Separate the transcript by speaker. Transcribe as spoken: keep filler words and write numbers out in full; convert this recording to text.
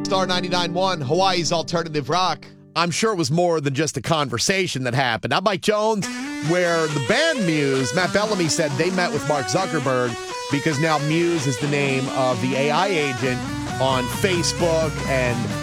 Speaker 1: Star ninety-nine point one, Hawaii's alternative rock.
Speaker 2: I'm sure it was more than just a conversation that happened. I'm Mike Jones, where the band Muse, Matt Bellamy said they met with Mark Zuckerberg because now Muse is the name of the A I agent on Facebook, and